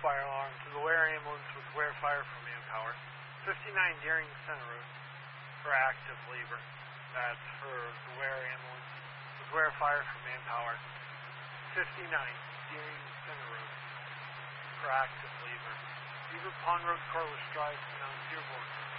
fire alarm to the Ware ambulance with Ware Fire for Manpower. 59 Deering Center Road for active labor. That's for the Ware ambulance with Ware Fire for Manpower. 59 Deering Center Road for active labor. Beaver Pond Road, Corliss Drive, Mount Dearborn.